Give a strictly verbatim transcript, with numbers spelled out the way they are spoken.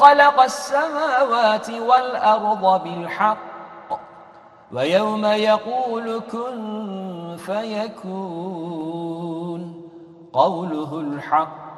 خلق السماوات والأرض بالحق ويوم يقول كن فيكون قوله الحق